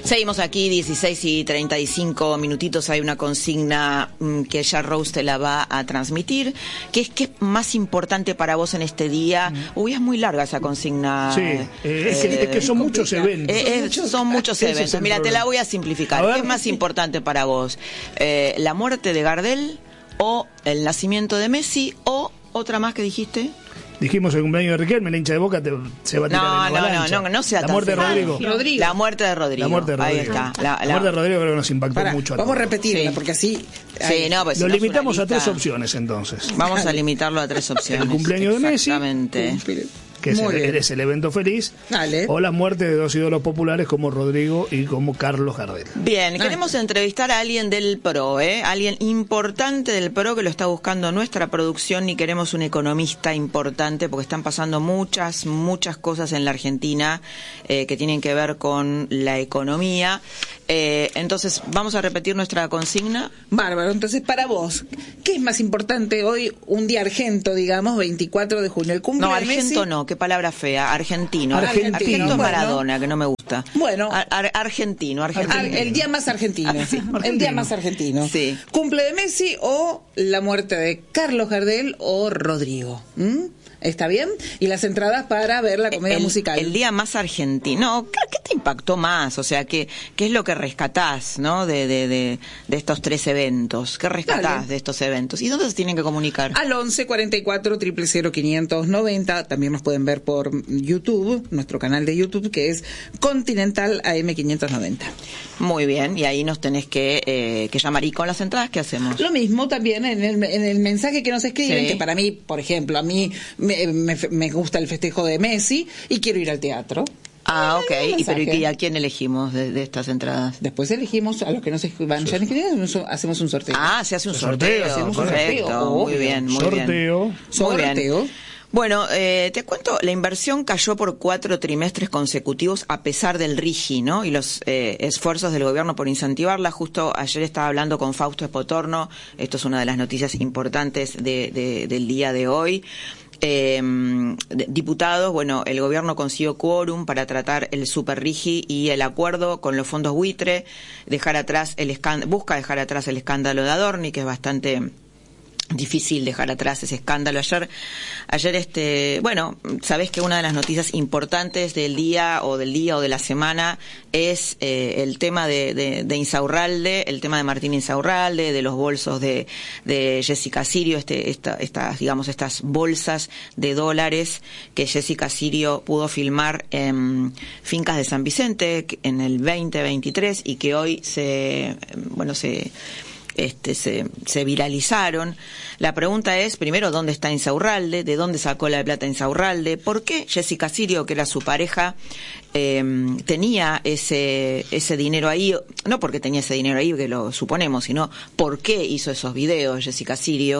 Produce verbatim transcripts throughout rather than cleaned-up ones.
Seguimos aquí, dieciséis y treinta y cinco minutitos. Hay una consigna mmm, que ya Rose te la va a transmitir. ¿Qué es, qué es más importante para vos en este día? Mm. Uy, es muy larga esa consigna. Sí, eh, eh, es, que, es que son muchos eventos. Eh, eh, son muchos eventos. Es Mira, problema. Te la voy a simplificar. A ¿Qué es más importante para vos? Eh, ¿La muerte de Gardel o el nacimiento de Messi o otra más que dijiste? Dijimos el cumpleaños de Riquelme, la hincha de Boca te, se va a tirar no, en no, avalancha. no, no, no sea la tan muerte de Rodrigo. Rodrigo. La muerte de Rodrigo. La muerte de Rodrigo. Ahí está. La, la, la muerte de Rodrigo creo que nos impactó Para, mucho a Vamos todos. a repetirla, sí. porque así... Sí, no, pues Lo si limitamos no a tres opciones, entonces. Vamos a limitarlo a tres opciones. El cumpleaños de Messi. Exactamente. Que es el, es el evento feliz. Dale. O la muerte de dos ídolos populares como Rodrigo y como Carlos Gardel. Bien, ah. queremos entrevistar a alguien del PRO, ¿eh? Alguien importante del PRO que lo está buscando nuestra producción, y queremos un economista importante porque están pasando muchas, muchas cosas en la Argentina eh, que tienen que ver con la economía. Eh, entonces, vamos a repetir nuestra consigna. Bárbaro, entonces para vos, ¿qué es más importante hoy, un día argento, digamos, veinticuatro de junio, el cumple No, de Messi? argento no, qué palabra fea, argentino. Argentino, argentino es bueno. Maradona, que no me gusta. Bueno. Ar ar argentino, argentino. Ar el día más argentino. Ah, sí. El día más argentino. Sí. ¿Cumple de Messi o la muerte de Carlos Gardel o Rodrigo? ¿Mm? ¿Está bien? Y las entradas para ver la comedia el, musical. El día más argentino. ¿Qué te impactó más? O sea, ¿qué, qué es lo que rescatás, ¿no? de, de, de, de estos tres eventos? ¿Qué rescatás Dale. de estos eventos? ¿Y dónde se tienen que comunicar? Al once cuarenta y cuatro, cero cero cero, quinientos noventa. También nos pueden ver por YouTube, nuestro canal de YouTube, que es Continental A M quinientos noventa. Muy bien, y ahí nos tenés que, eh, que llamar. ¿Y con las entradas qué hacemos? Lo mismo también en el, en el mensaje que nos escriben, sí. que para mí, por ejemplo, a mí me, me, me gusta el festejo de Messi y quiero ir al teatro. Ah, ok. ¿Y, pero, ¿y a quién elegimos de, de estas entradas? Después elegimos a los que nos van ya inscritos, hacemos un sorteo. Ah, se hace un sorteo. sorteo hacemos Perfecto. Un sorteo. Muy bien, muy sorteo. bien. Sorteo. Muy bien. Bueno, eh, te cuento, la inversión cayó por cuatro trimestres consecutivos a pesar del R I G I, ¿no? Y los eh, esfuerzos del gobierno por incentivarla. Justo ayer estaba hablando con Fausto Espotorno, esto es una de las noticias importantes de, de, del día de hoy. Eh, diputados, bueno, el gobierno consiguió quórum para tratar el super R I G I y el acuerdo con los fondos buitre, dejar atrás el escándalo, busca dejar atrás el escándalo de Adorni, que es bastante difícil dejar atrás ese escándalo. Ayer, ayer este, bueno, sabés que una de las noticias importantes del día o del día o de la semana es eh, el tema de, de, de Insaurralde, el tema de Martín Insaurralde, de los bolsos de, de Jessica Sirio, este, esta, estas, digamos, estas bolsas de dólares que Jessica Sirio pudo filmar en Fincas de San Vicente en el veinte veintitrés y que hoy se, bueno, se Este, se, se viralizaron. La pregunta es, primero, ¿dónde está Insaurralde? ¿De dónde sacó la plata Insaurralde? ¿Por qué Jessica Sirio, que era su pareja, eh, tenía ese, ese dinero ahí? No porque tenía ese dinero ahí, que lo suponemos, sino por qué hizo esos videos Jessica Sirio.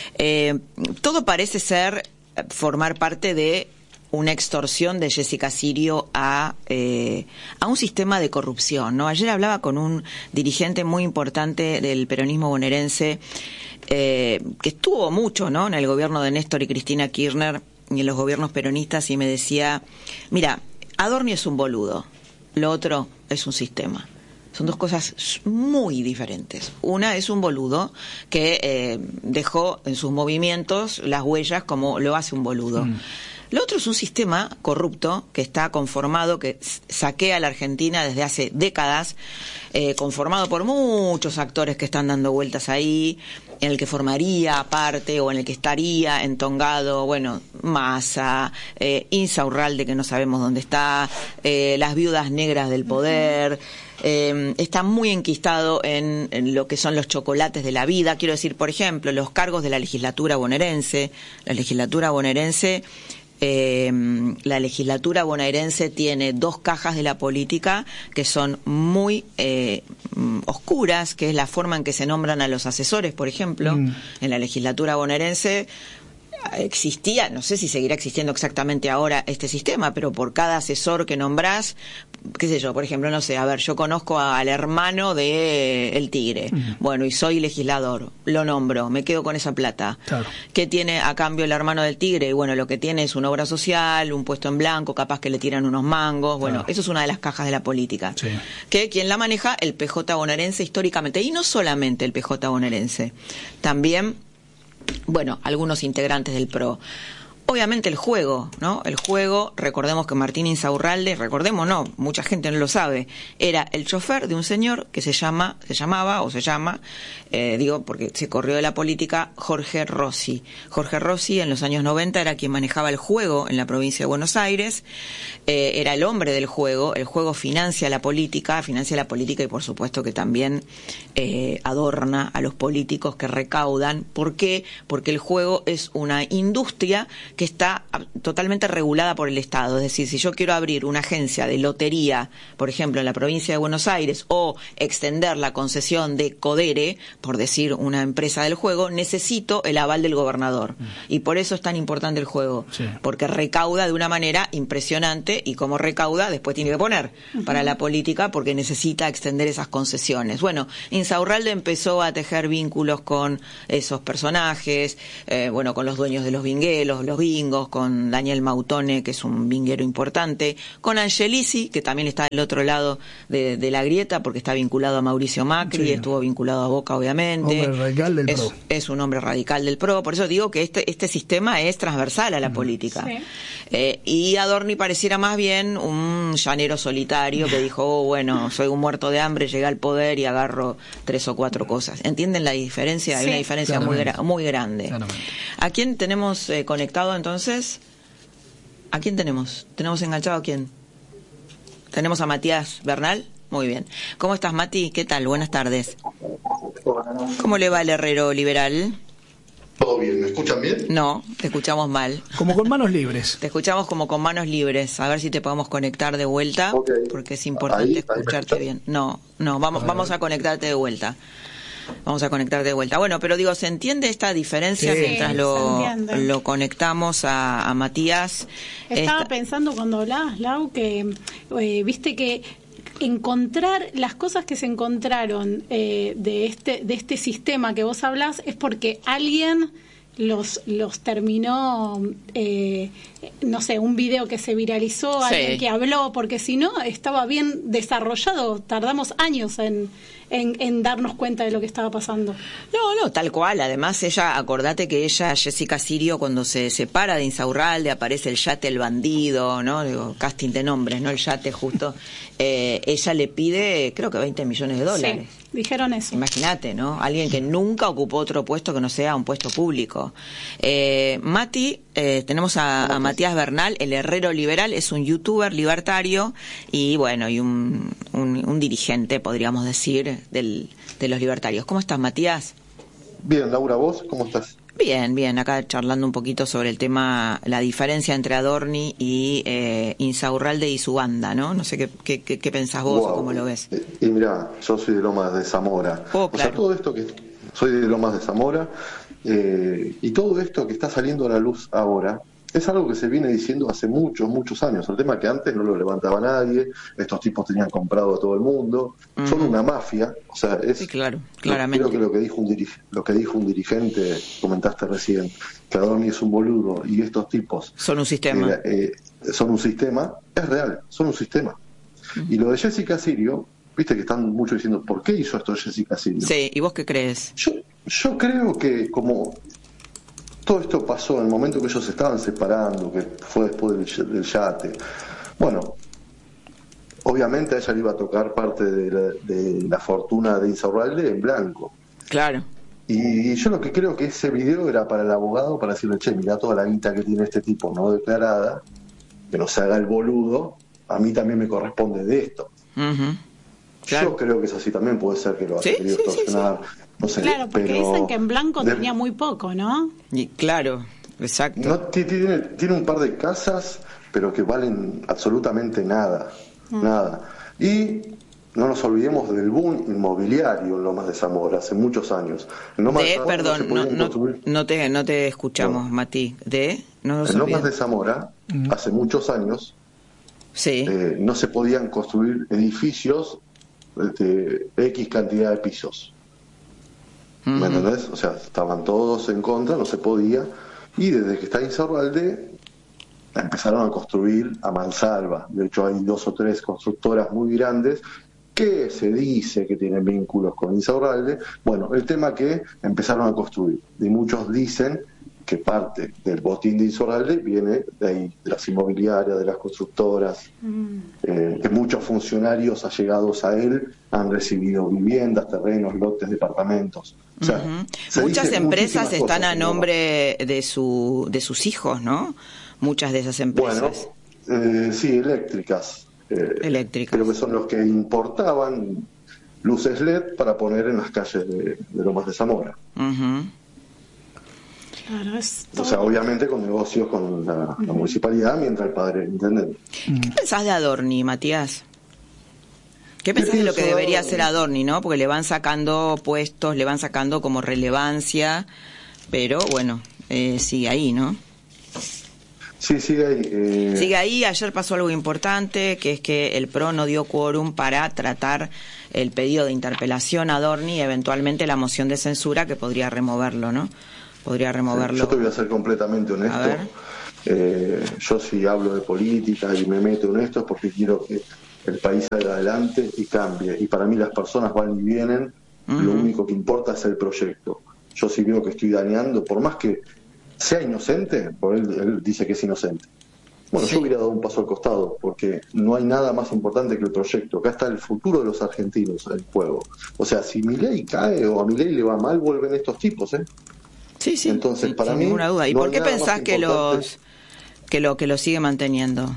Eh, todo parece ser formar parte de una extorsión de Jessica Sirio a eh, a un sistema de corrupción, ¿no? Ayer hablaba con un dirigente muy importante del peronismo bonaerense eh, que estuvo mucho, ¿no?, en el gobierno de Néstor y Cristina Kirchner y en los gobiernos peronistas, y me decía, mira, Adorni es un boludo, lo otro es un sistema. Son dos cosas muy diferentes. Una es un boludo que eh, dejó en sus movimientos las huellas como lo hace un boludo. Mm. Lo otro es un sistema corrupto que está conformado, que saquea a la Argentina desde hace décadas, eh, conformado por muchos actores que están dando vueltas ahí, en el que formaría parte o en el que estaría entongado, bueno, Massa, eh, Insaurralde, que no sabemos dónde está, eh, las viudas negras del poder. Eh, está muy enquistado en, en lo que son los chocolates de la vida. Quiero decir, por ejemplo, los cargos de la legislatura bonaerense. La legislatura bonaerense Eh, la legislatura bonaerense tiene dos cajas de la política que son muy eh, oscuras, que es la forma en que se nombran a los asesores, por ejemplo. Mm. En la legislatura bonaerense existía, no sé si seguirá existiendo exactamente ahora este sistema, pero por cada asesor que nombrás, qué sé yo, por ejemplo, no sé, a ver, yo conozco al hermano de El Tigre, uh-huh. bueno, y soy legislador, lo nombro, me quedo con esa plata. Claro. ¿Qué tiene a cambio el hermano del Tigre? Y bueno, lo que tiene es una obra social, un puesto en blanco, capaz que le tiran unos mangos, bueno, claro. eso es una de las cajas de la política. Sí. Que quien la maneja, el P J bonaerense históricamente, y no solamente el P J bonaerense, también, bueno, algunos integrantes del P R O. Obviamente el juego, ¿no? El juego, recordemos que Martín Insaurralde, recordemos no, mucha gente no lo sabe, era el chofer de un señor que se llama, se llamaba o se llama, eh, digo porque se corrió de la política, Jorge Rossi. Jorge Rossi en los años noventa era quien manejaba el juego en la provincia de Buenos Aires, eh, era el hombre del juego, el juego financia la política, financia la política y por supuesto que también eh, adorna a los políticos que recaudan. ¿Por qué? Porque el juego es una industria que está totalmente regulada por el Estado. Es decir, si yo quiero abrir una agencia de lotería, por ejemplo, en la provincia de Buenos Aires, o extender la concesión de Codere, por decir una empresa del juego, necesito el aval del gobernador. Mm. Y por eso es tan importante el juego, sí. porque recauda de una manera impresionante, y como recauda, después tiene que poner uh-huh. para la política, porque necesita extender esas concesiones. Bueno, Insaurralde empezó a tejer vínculos con esos personajes, eh, bueno, con los dueños de los vinguelos, los bingos, con Daniel Mautone, que es un vinguero importante, con Angelici, que también está del otro lado de, de la grieta, porque está vinculado a Mauricio Macri, sí. estuvo vinculado a Boca, obviamente. Hombre radical del es, P R O. Es un hombre radical del P R O, por eso digo que este, este sistema es transversal a la uh-huh. política. Sí. Eh, y Adorni pareciera más bien un llanero solitario que dijo, oh, bueno, soy un muerto de hambre, llegué al poder y agarro tres o cuatro cosas. ¿Entienden la diferencia? Sí. Hay una diferencia muy, gra- muy grande. Claramente. ¿A quién tenemos eh, conectado entonces? ¿A quién tenemos? ¿Tenemos enganchado a quién? ¿Tenemos a Matías Bernal? Muy bien. ¿Cómo estás, Mati? ¿Qué tal? Buenas tardes. ¿Cómo le va el herrero liberal? Todo bien. ¿Me escuchan bien? No, te escuchamos mal. Como con manos libres. Te escuchamos como con manos libres. A ver si te podemos conectar de vuelta, okay. porque es importante ahí, escucharte ahí bien. No, no, vamos, vamos a conectarte de vuelta. Vamos a conectarte de vuelta. Bueno, pero digo, ¿se entiende esta diferencia sí, mientras lo, lo conectamos a, a Matías? Estaba esta... pensando cuando hablabas, Lau, que eh, viste que encontrar las cosas que se encontraron eh, de este de este sistema que vos hablás es porque alguien los los terminó, eh, no sé, un video que se viralizó, sí. alguien que habló, porque si no estaba bien desarrollado, tardamos años en, en en darnos cuenta de lo que estaba pasando. No, no, tal cual. Además ella, acordate que ella, Jessica Sirio, cuando se separa de Insaurralde, aparece el yate El Bandido, ¿no? Digo, casting de nombres, ¿no? El yate justo. Eh, ella le pide, creo que veinte millones de dólares. Sí. Dijeron eso. Imagínate, ¿no? Alguien que nunca ocupó otro puesto que no sea un puesto público. Eh, Mati, eh, tenemos a, a Matías Bernal, el herrero liberal, es un youtuber libertario y bueno, y un, un, un dirigente, podríamos decir, del, de los libertarios. ¿Cómo estás, Matías? Bien, Laura, ¿vos cómo estás? Bien, bien, acá charlando un poquito sobre el tema, la diferencia entre Adorni y eh, Insaurralde y su banda, ¿no? No sé qué, qué, qué, qué pensás vos wow. o cómo lo ves. Y, y mirá, yo soy de Lomas de Zamora. Oh, claro. O sea, todo esto que... Soy de Lomas de Zamora, eh, y todo esto que está saliendo a la luz ahora es algo que se viene diciendo hace muchos, muchos años. El tema que antes no lo levantaba nadie, estos tipos tenían comprado a todo el mundo, uh-huh. son una mafia, o sea, es... Sí, claro, claramente. Creo que lo que dijo un dirigente, lo que dijo un dirigente, comentaste recién, que Adorni es un boludo y estos tipos... Son un sistema. Eh, eh, son un sistema, es real, son un sistema. Uh-huh. Y lo de Jessica Sirio, viste que están muchos diciendo, ¿por qué hizo esto Jessica Sirio? Sí, ¿y vos qué crees? Yo, yo creo que como... Todo esto pasó en el momento que ellos se estaban separando, que fue después del, del yate. Bueno, obviamente a ella le iba a tocar parte de la, de la fortuna de Insaurralde en blanco. Claro. Y yo lo que creo que ese video era para el abogado, para decirle, che, mirá toda la guita que tiene este tipo no declarada, que no se haga el boludo, a mí también me corresponde de esto. Uh-huh. Claro. Yo creo que es así, también puede ser que lo haya ¿Sí? querido sí, extorsionar. Sí, sí. No sé, claro, porque pero dicen que en blanco de... tenía muy poco, ¿no? Y claro, exacto. No, tiene, tiene un par de casas, pero que valen absolutamente nada, mm. nada. Y no nos olvidemos del boom inmobiliario en Lomas de Zamora hace muchos años. En Lomas de, de Zamora perdón, no, no, no, no, te, no te escuchamos, no. Mati. De, no en Lomas de Zamora, uh-huh. hace muchos años, sí. eh, no se podían construir edificios de X cantidad de pisos. Uh-huh. ¿Me entendés? O sea, estaban todos en contra, no se podía. Y desde que está Insaurralde, empezaron a construir a mansalva. De hecho, hay dos o tres constructoras muy grandes que se dice que tienen vínculos con Insaurralde. Bueno, el tema que empezaron a construir. Y muchos dicen que parte del botín de Insaurralde viene de ahí, de las inmobiliarias, de las constructoras, mm. eh, que muchos funcionarios allegados a él han recibido viviendas, terrenos, lotes, departamentos. O sea, uh-huh. Muchas empresas están a nombre de su de sus hijos, ¿no? Muchas de esas empresas. Bueno, eh, sí, eléctricas. Eh, eléctricas. Creo que son los que importaban luces L E D para poner en las calles de, de Lomas de Zamora. Uh-huh. Claro, es o sea, obviamente con negocios con la, uh-huh. la municipalidad mientras el padre intendente. ¿Qué pensás de Adorni, Matías? ¿Qué pensás de lo que debería hacer Adorni, no? Porque le van sacando puestos, le van sacando como relevancia, pero bueno, eh, sigue ahí, ¿no? Sí, sigue ahí. Eh... Sigue ahí. Ayer pasó algo importante, que es que el P R O no dio quórum para tratar el pedido de interpelación a Adorni y eventualmente la moción de censura que podría removerlo, ¿no? Podría removerlo. Yo te voy a ser completamente honesto. A ver. Eh, yo si hablo de política y me meto en esto es porque quiero que el país salga adelante y cambie. Y para mí las personas van y vienen, uh-huh. lo único que importa es el proyecto. Yo si veo que estoy dañando, por más que sea inocente, porque él, él dice que es inocente. Bueno, sí. yo hubiera dado un paso al costado, porque no hay nada más importante que el proyecto. Acá está el futuro de los argentinos en juego. O sea, si Milei cae o a Milei le va mal, vuelven estos tipos, ¿eh? Sí, sí. Entonces, sí, para sin mí, ninguna duda. ¿Y no por qué pensás que los que lo que lo sigue manteniendo?